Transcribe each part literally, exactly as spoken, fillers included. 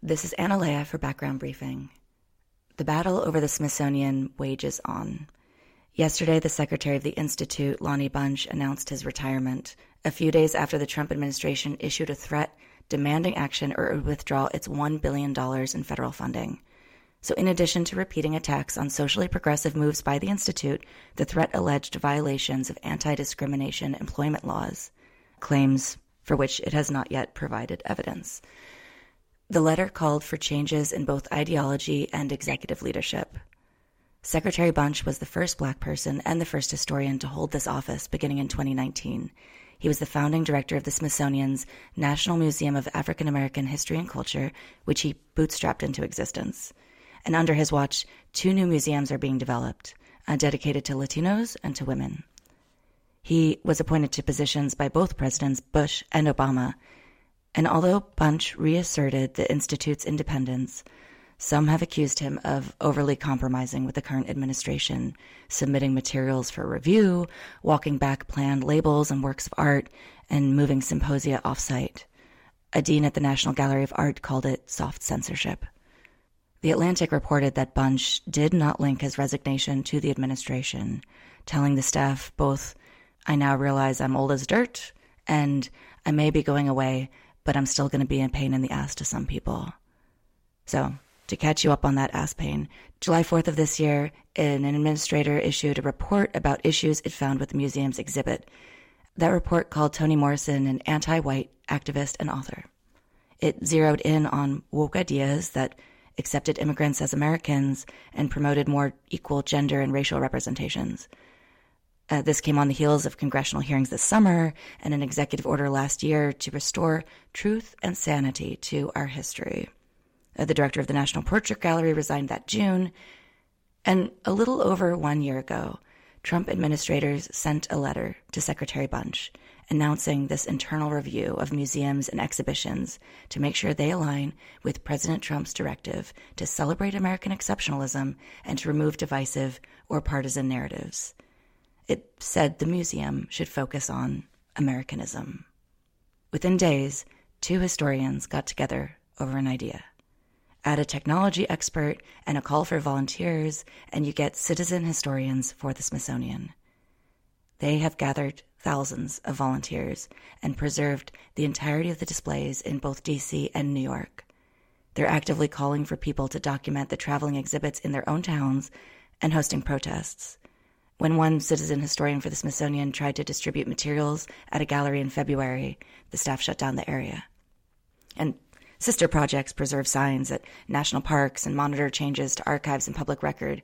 This is Anna Leah for Background Briefing. The battle over the Smithsonian wages on. Yesterday, the secretary of the Institute, Lonnie Bunch, announced his retirement, a few days after the Trump administration issued a threat demanding action or it would withdraw its one billion dollars in federal funding. So in addition to repeating attacks on socially progressive moves by the Institute, the threat alleged violations of anti-discrimination employment laws, claims for which it has not yet provided evidence. The letter called for changes in both ideology and executive leadership. Secretary Bunch was the first Black person and the first historian to hold this office beginning in twenty nineteen. He was the founding director of the Smithsonian's National Museum of African American History and Culture, which he bootstrapped into existence. And under his watch, two new museums are being developed, uh, dedicated to Latinos and to women. He was appointed to positions by both Presidents Bush and Obama. And although Bunch reasserted the Institute's independence, some have accused him of overly compromising with the current administration, submitting materials for review, walking back planned labels and works of art, and moving symposia offsite. A dean at the National Gallery of Art called it soft censorship. The Atlantic reported that Bunch did not link his resignation to the administration, telling the staff both, "I now realize I'm old as dirt," and "I may be going away, but I'm still going to be a pain in the ass to some people." So, to catch you up on that ass pain, July fourth of this year, an administrator issued a report about issues it found with the museum's exhibit. That report called Toni Morrison an anti-white activist and author. It zeroed in on woke ideas that accepted immigrants as Americans and promoted more equal gender and racial representations. Uh, this came on the heels of congressional hearings this summer and an executive order last year to restore truth and sanity to our history. Uh, the director of the National Portrait Gallery resigned that June. And a little over one year ago, Trump administrators sent a letter to Secretary Bunch announcing this internal review of museums and exhibitions to make sure they align with President Trump's directive to celebrate American exceptionalism and to remove divisive or partisan narratives. It said the museum should focus on Americanism. Within days, two historians got together over an idea. Add a technology expert and a call for volunteers, and you get citizen historians for the Smithsonian. They have gathered thousands of volunteers and preserved the entirety of the displays in both D C and New York. They're actively calling for people to document the traveling exhibits in their own towns and hosting protests. When one citizen historian for the Smithsonian tried to distribute materials at a gallery in February, the staff shut down the area. And sister projects preserve signs at national parks and monitor changes to archives and public record.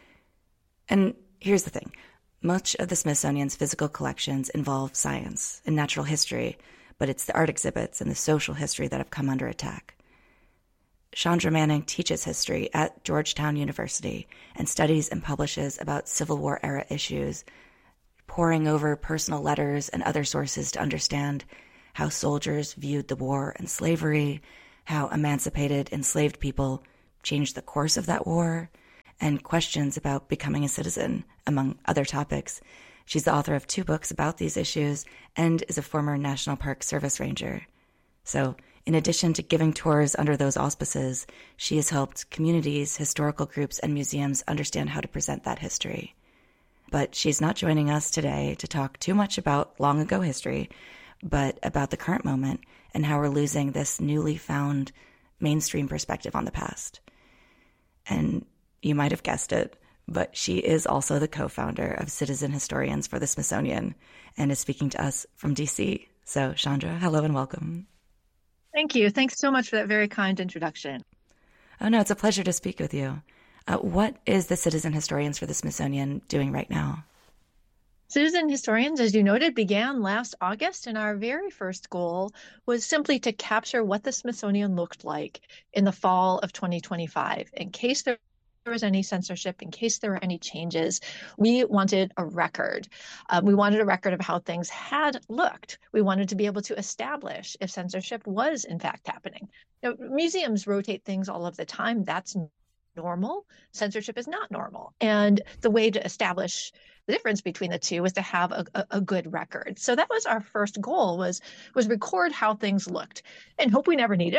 And here's the thing. Much of the Smithsonian's physical collections involve science and natural history, but it's the art exhibits and the social history that have come under attack. Chandra Manning teaches history at Georgetown University and studies and publishes about Civil War era issues, poring over personal letters and other sources to understand how soldiers viewed the war and slavery, how emancipated enslaved people changed the course of that war, and questions about becoming a citizen, among other topics. She's the author of two books about these issues and is a former National Park Service ranger. So, in addition to giving tours under those auspices, she has helped communities, historical groups, and museums understand how to present that history. But she's not joining us today to talk too much about long ago history, but about the current moment and how we're losing this newly found mainstream perspective on the past. And you might have guessed it, but she is also the co-founder of Citizen Historians for the Smithsonian and is speaking to us from D C. So, Chandra, hello and welcome. Thank you. Thanks so much for that very kind introduction. Oh, no, it's a pleasure to speak with you. Uh, what is the Citizen Historians for the Smithsonian doing right now? Citizen Historians, as you noted, began last August, and our very first goal was simply to capture what the Smithsonian looked like in the fall of twenty twenty-five. In case there was any censorship, in case there were any changes, we wanted a record. Um, we wanted a record of how things had looked. We wanted to be able to establish if censorship was in fact happening. Now, museums rotate things all of the time. That's normal. Censorship is not normal. And the way to establish the difference between the two was to have a, a, a good record. So that was our first goal, was, was record how things looked and hope we never need it.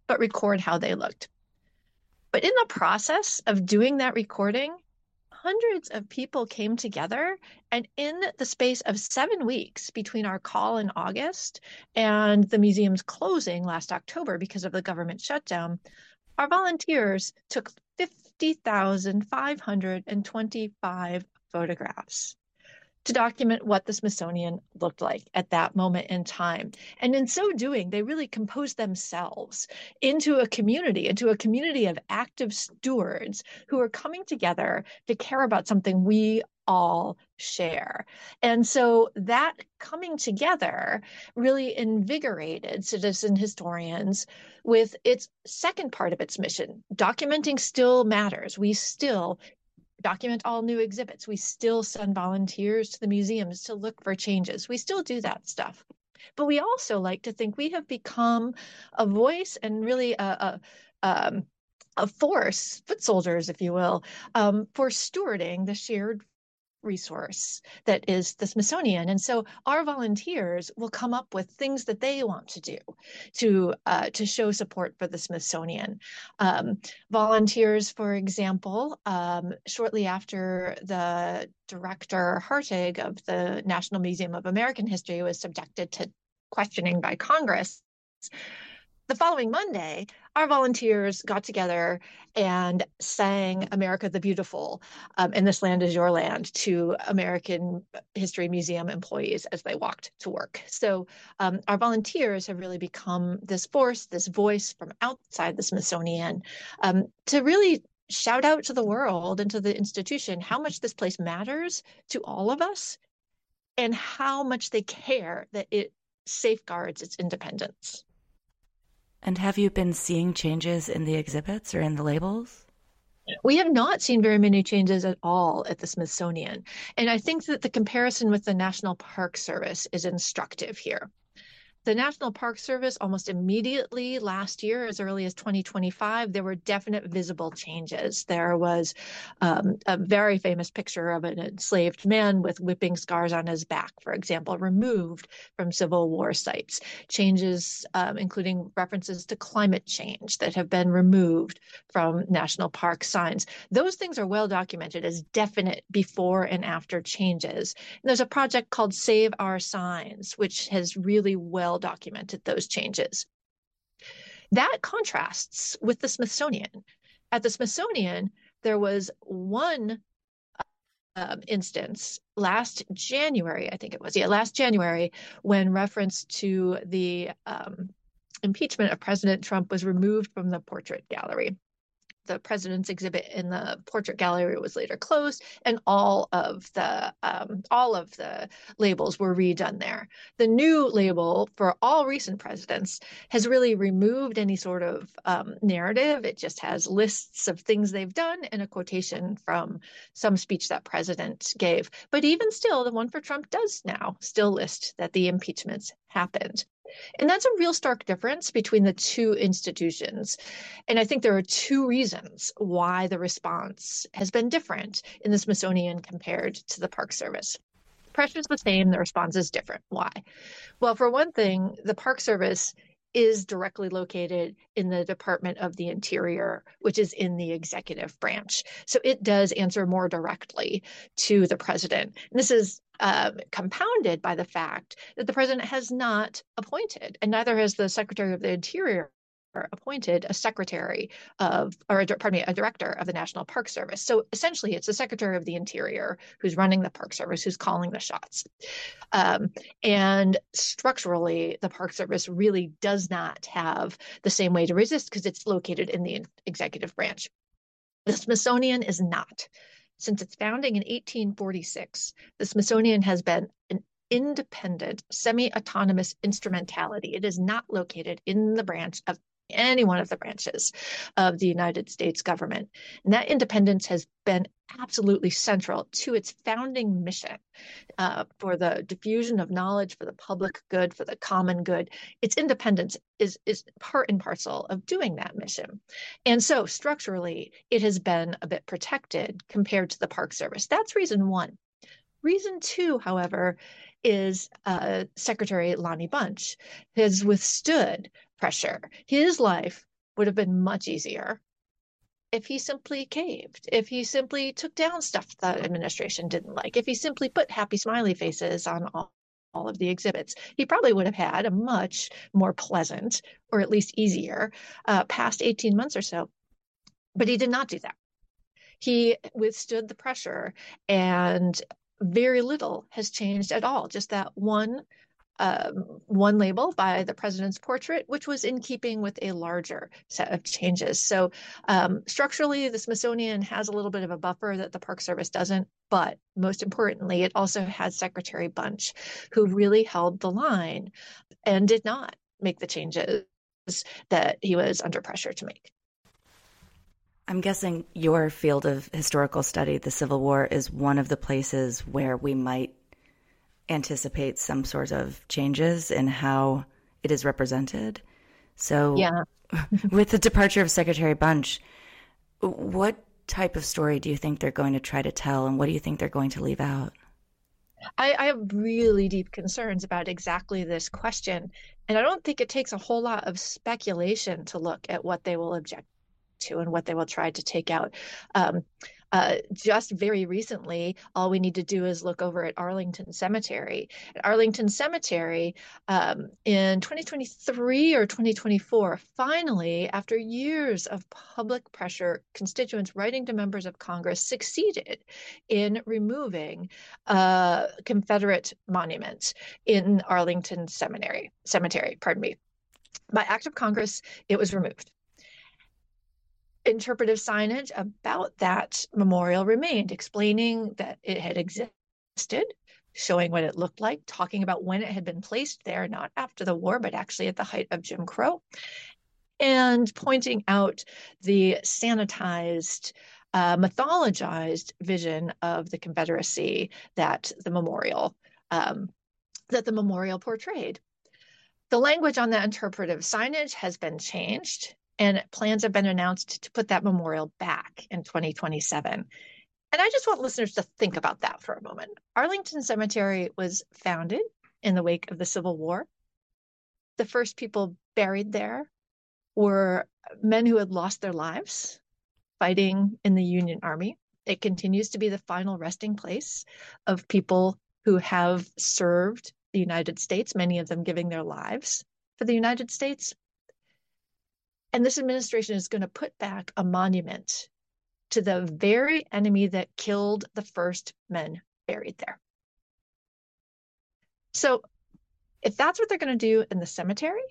but record how they looked. But in the process of doing that recording, hundreds of people came together, and in the space of seven weeks between our call in August and the museum's closing last October because of the government shutdown, our volunteers took fifty thousand five hundred twenty-five photographs to document what the Smithsonian looked like at that moment in time. And in so doing, they really composed themselves into a community, into a community of active stewards who are coming together to care about something we all share. And so that coming together really invigorated citizen historians with its second part of its mission. Documenting still matters. We still document all new exhibits. We still send volunteers to the museums to look for changes. We still do that stuff. But we also like to think we have become a voice and really a, a, um, a force, foot soldiers, if you will, um, for stewarding the shared resource that is the Smithsonian. And so our volunteers will come up with things that they want to do to uh, to show support for the Smithsonian. Um, volunteers, for example, um, shortly after the director Hartig of the National Museum of American History was subjected to questioning by Congress, the following Monday, our volunteers got together and sang America the Beautiful um, and This Land is Your Land to American History Museum employees as they walked to work. So um, our volunteers have really become this force, this voice from outside the Smithsonian um, to really shout out to the world and to the institution how much this place matters to all of us and how much they care that it safeguards its independence. And have you been seeing changes in the exhibits or in the labels? We have not seen very many changes at all at the Smithsonian. And I think that the comparison with the National Park Service is instructive here. The National Park Service, almost immediately last year, as early as twenty twenty-five, there were definite visible changes. There was um, a very famous picture of an enslaved man with whipping scars on his back, for example, removed from Civil War sites. Changes, um, including references to climate change, that have been removed from national park signs. Those things are well documented as definite before and after changes. And there's a project called Save Our Signs, which has really well documented those changes. That contrasts with the Smithsonian. At the Smithsonian, there was one um, instance last January, I think it was, yeah, last January, when reference to the um, impeachment of President Trump was removed from the portrait gallery. The president's exhibit in the portrait gallery was later closed, and all of the um, all of the labels were redone there. The new label for all recent presidents has really removed any sort of um, narrative. It just has lists of things they've done and a quotation from some speech that president gave. But even still, the one for Trump does now still list that the impeachments happened. And that's a real stark difference between the two institutions. And I think there are two reasons why the response has been different in the Smithsonian compared to the Park Service. The pressure is the same, the response is different. Why? Well, for one thing, the Park Service is directly located in the Department of the Interior, which is in the executive branch. So it does answer more directly to the president. And this is uh, compounded by the fact that the president has not appointed, and neither has the Secretary of the Interior appointed a secretary of, or a, pardon me, a director of the National Park Service. So essentially, it's the Secretary of the Interior who's running the Park Service, who's calling the shots. Um, and structurally, the Park Service really does not have the same way to resist because it's located in the executive branch. The Smithsonian is not. Since its founding in eighteen forty-six, the Smithsonian has been an independent, semi-autonomous instrumentality. It is not located in the branch of any one of the branches of the United States government. And that independence has been absolutely central to its founding mission uh, for the diffusion of knowledge, for the public good, for the common good. Its independence is, is part and parcel of doing that mission. And so structurally, it has been a bit protected compared to the Park Service. That's reason one. Reason two, however, is uh, Secretary Lonnie Bunch has withstood pressure his life would have been much easier if he simply caved, if he simply took down stuff the administration didn't like, if he simply put happy smiley faces on all, all of the exhibits. He probably would have had a much more pleasant, or at least easier, uh, past eighteen months or so. But he did not do that. He withstood the pressure, and very little has changed at all. Just that one um, one label by the president's portrait, which was in keeping with a larger set of changes. So um, structurally, the Smithsonian has a little bit of a buffer that the Park Service doesn't. But most importantly, it also had Secretary Bunch, who really held the line and did not make the changes that he was under pressure to make. I'm guessing your field of historical study, the Civil War, is one of the places where we might anticipate some sort of changes in how it is represented. So yeah. With the departure of Secretary Bunch, what type of story do you think they're going to try to tell, and what do you think they're going to leave out? I, I have really deep concerns about exactly this question. And I don't think it takes a whole lot of speculation to look at what they will object to and what they will try to take out. Um, uh, just very recently, all we need to do is look over at Arlington Cemetery. At Arlington Cemetery, um, in twenty twenty-three or twenty twenty-four, finally, after years of public pressure, constituents writing to members of Congress succeeded in removing a Confederate monument in Arlington Cemetery. Cemetery, pardon me. By act of Congress, it was removed. Interpretive signage about that memorial remained, explaining that it had existed, showing what it looked like, talking about when it had been placed there, not after the war, but actually at the height of Jim Crow, and pointing out the sanitized, uh, mythologized vision of the Confederacy that the memorial um, that the memorial portrayed. The language on that interpretive signage has been changed, and plans have been announced to put that memorial back in twenty twenty-seven. And I just want listeners to think about that for a moment. Arlington Cemetery was founded in the wake of the Civil War. The first people buried there were men who had lost their lives fighting in the Union Army. It continues to be the final resting place of people who have served the United States, many of them giving their lives for the United States. And this administration is going to put back a monument to the very enemy that killed the first men buried there. So if that's what they're going to do in the cemetery,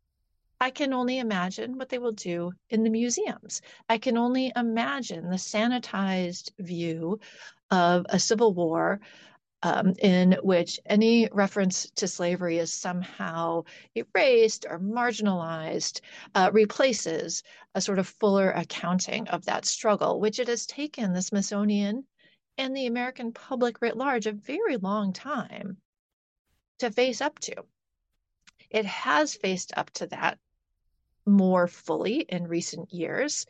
I can only imagine what they will do in the museums. I can only imagine the sanitized view of a Civil War Um, in which any reference to slavery is somehow erased or marginalized, uh, replaces a sort of fuller accounting of that struggle, which it has taken the Smithsonian and the American public writ large a very long time to face up to. It has faced up to that more fully in recent years.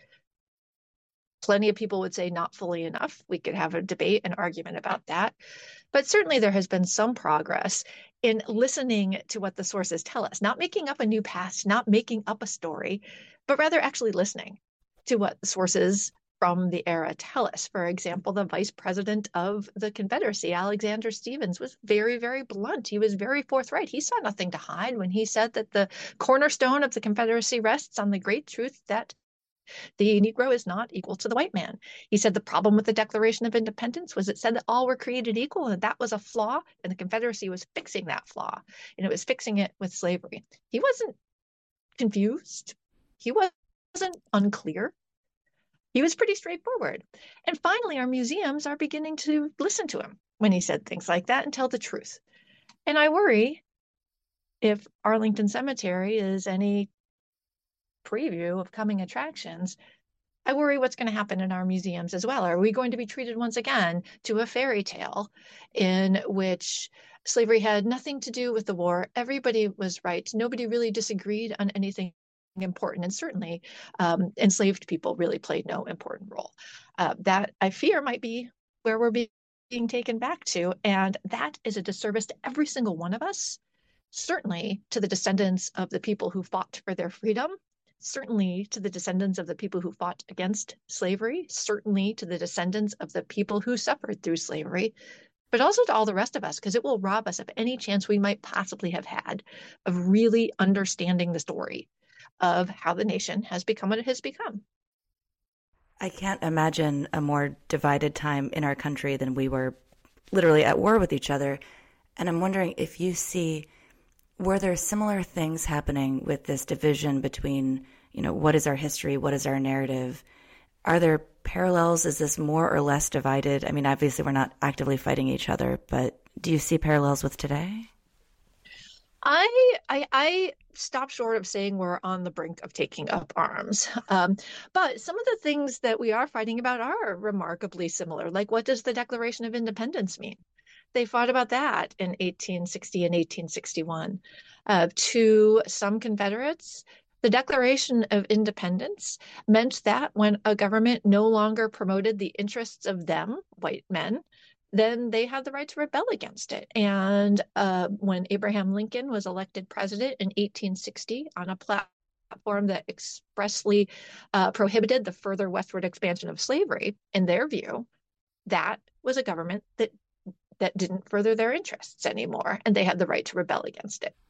Plenty of people would say not fully enough. We could have a debate and argument about that. But certainly there has been some progress in listening to what the sources tell us, not making up a new past, not making up a story, but rather actually listening to what the sources from the era tell us. For example, the vice president of the Confederacy, Alexander Stephens, was very, very blunt. He was very forthright. He saw nothing to hide when he said that the cornerstone of the Confederacy rests on the great truth that the Negro is not equal to the white man. He said the problem with the Declaration of Independence was it said that all were created equal, and that was a flaw, and the Confederacy was fixing that flaw, and it was fixing it with slavery. He wasn't confused. He wasn't unclear. He was pretty straightforward. And finally, our museums are beginning to listen to him when he said things like that and tell the truth. And I worry if Arlington Cemetery is any preview of coming attractions, I worry what's going to happen in our museums as well. Are we going to be treated once again to a fairy tale in which slavery had nothing to do with the war? Everybody was right. Nobody really disagreed on anything important. And certainly um, enslaved people really played no important role. Uh, that, I fear, might be where we're being, being taken back to. And that is a disservice to every single one of us, certainly to the descendants of the people who fought for their freedom, certainly to the descendants of the people who fought against slavery, certainly to the descendants of the people who suffered through slavery, but also to all the rest of us, because it will rob us of any chance we might possibly have had of really understanding the story of how the nation has become what it has become. I can't imagine a more divided time in our country than we were literally at war with each other. And I'm wondering if you see, were there similar things happening with this division between, you know, what is our history, what is our narrative? Are there parallels? Is this more or less divided? I mean, obviously we're not actively fighting each other, but do you see parallels with today? I, I, I stop short of saying we're on the brink of taking up arms. Um, but some of the things that we are fighting about are remarkably similar. Like, what does the Declaration of Independence mean? They fought about that in eighteen sixty and eighteen sixty-one. Uh, to some Confederates, the Declaration of Independence meant that when a government no longer promoted the interests of them, white men, then they had the right to rebel against it. And uh, when Abraham Lincoln was elected president in eighteen sixty on a platform that expressly uh, prohibited the further westward expansion of slavery, in their view, that was a government that that didn't further their interests anymore, and they had the right to rebel against it.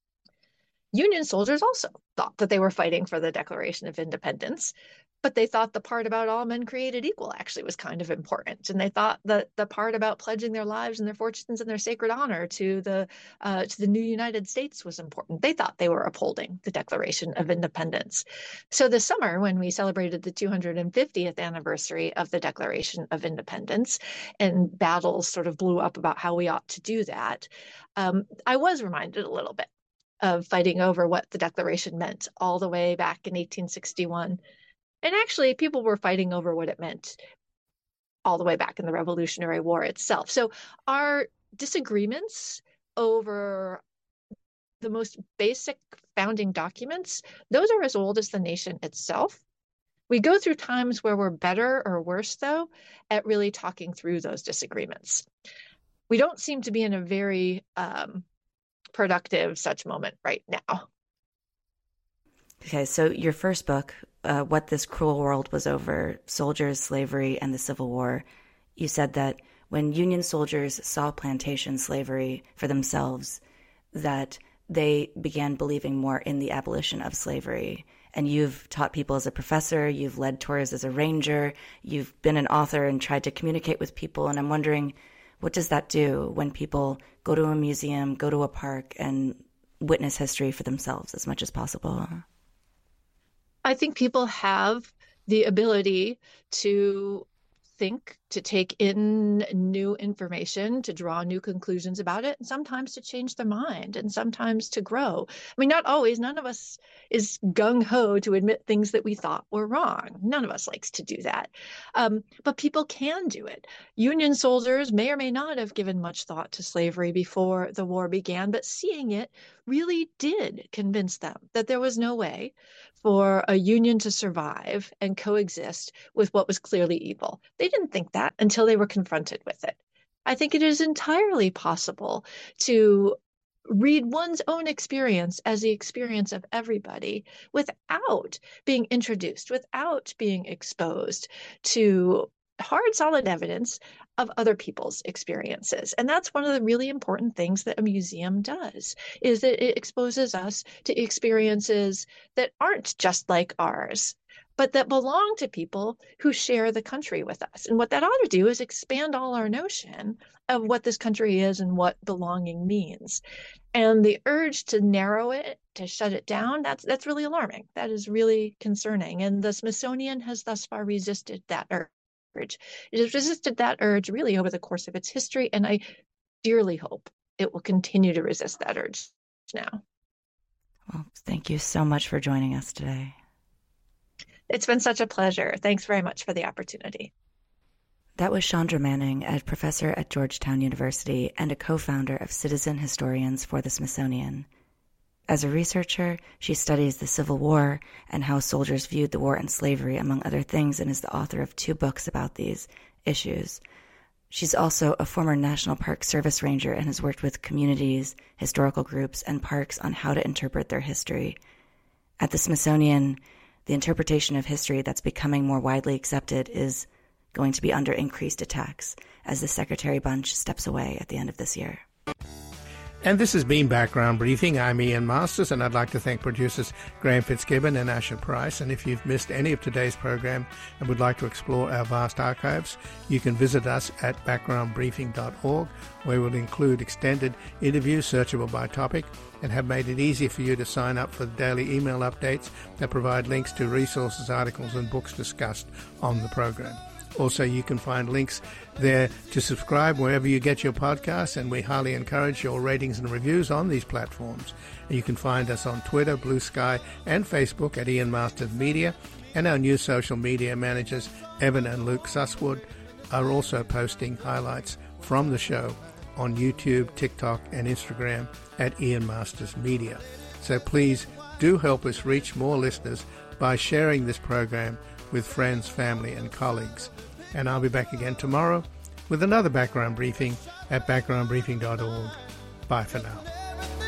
Union soldiers also thought that they were fighting for the Declaration of Independence, but they thought the part about all men created equal actually was kind of important. And they thought that the part about pledging their lives and their fortunes and their sacred honor to the uh, to the new United States was important. They thought they were upholding the Declaration of Independence. So this summer, when we celebrated the two hundred fiftieth anniversary of the Declaration of Independence, and battles sort of blew up about how we ought to do that, um, I was reminded a little bit of fighting over what the Declaration meant all the way back in eighteen sixty-one. And actually, people were fighting over what it meant all the way back in the Revolutionary War itself. So our disagreements over the most basic founding documents, those are as old as the nation itself. We go through times where we're better or worse, though, at really talking through those disagreements. We don't seem to be in a very um, productive such moment right now. Okay, so your first book, uh, What This Cruel World Was Over, Soldiers, Slavery, and the Civil War, you said that when Union soldiers saw plantation slavery for themselves, that they began believing more in the abolition of slavery. And you've taught people as a professor, you've led tours as a ranger, you've been an author and tried to communicate with people. And I'm wondering, what does that do when people go to a museum, go to a park, and witness history for themselves as much as possible? I think people have the ability to think, to take in new information, to draw new conclusions about it, and sometimes to change their mind, and sometimes to grow. I mean, not always. None of us is gung-ho to admit things that we thought were wrong. None of us likes to do that. Um, but people can do it. Union soldiers may or may not have given much thought to slavery before the war began, but seeing it really did convince them that there was no way for a union to survive and coexist with what was clearly evil. They didn't think that until they were confronted with it. I think it is entirely possible to read one's own experience as the experience of everybody without being introduced, without being exposed to hard, solid evidence of other people's experiences. And that's one of the really important things that a museum does, is that it exposes us to experiences that aren't just like ours, but that belong to people who share the country with us. And what that ought to do is expand all our notion of what this country is and what belonging means. And the urge to narrow it, to shut it down, that's that's really alarming. That is really concerning. And the Smithsonian has thus far resisted that urge. It has resisted that urge really over the course of its history, and I dearly hope it will continue to resist that urge now. Well, thank you so much for joining us today. It's been such a pleasure. Thanks very much for the opportunity. That was Chandra Manning, a professor at Georgetown University and a co-founder of Citizen Historians for the Smithsonian. As a researcher, she studies the Civil War and how soldiers viewed the war and slavery, among other things, and is the author of two books about these issues. She's also a former National Park Service ranger and has worked with communities, historical groups, and parks on how to interpret their history. At the Smithsonian, the interpretation of history that's becoming more widely accepted is going to be under increased attacks as the Secretary Bunch steps away at the end of this year. And this has been Background Briefing. I'm Ian Masters, and I'd like to thank producers Graham Fitzgibbon and Asher Price. And if you've missed any of today's program and would like to explore our vast archives, you can visit us at background briefing dot org, where we'll include extended interviews searchable by topic and have made it easy for you to sign up for the daily email updates that provide links to resources, articles and books discussed on the program. Also, you can find links there to subscribe wherever you get your podcasts, and we highly encourage your ratings and reviews on these platforms. And you can find us on Twitter, Blue Sky, and Facebook at Ian Masters Media, and our new social media managers, Evan and Luke Susswood, are also posting highlights from the show on YouTube, TikTok, and Instagram at Ian Masters Media. So please do help us reach more listeners by sharing this program with friends, family, and colleagues. And I'll be back again tomorrow with another background briefing at background briefing dot org. Bye for now.